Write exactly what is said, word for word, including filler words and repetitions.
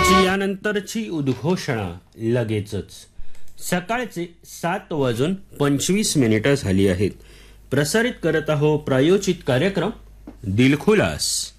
यानंतरची उद्घोषणा लगेचच. सकाळचे सात वाजून पंचवीस मिनिटं झाली आहेत. प्रसारित करत आहोत प्रायोजित कार्यक्रम दिलखुलास.